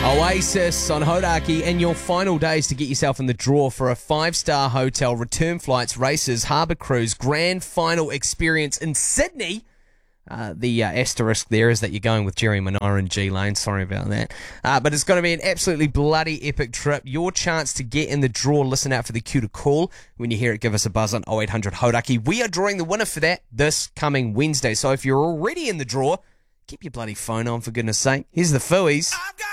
Oasis on Hodaki, and your final days to get yourself in the draw for a 5-star hotel, return flights, races, harbour cruise, grand final experience in Sydney. The asterisk there is that you're going with Jerry Minora and G Lane. Sorry about that. But it's going to be an absolutely bloody epic trip. Your chance to get in the draw. Listen out for the cue to call. When you hear it, give us a buzz on 0800 Hodaki. We are drawing the winner for that this coming Wednesday. So if you're already in the draw, keep your bloody phone on, for goodness sake. Here's the Fooey's.